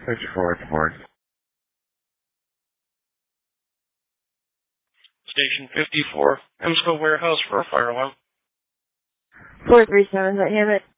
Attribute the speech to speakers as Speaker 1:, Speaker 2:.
Speaker 1: 64 report.
Speaker 2: Station 54, Emsco Warehouse for a fire alarm.
Speaker 3: 437, is that Hammett?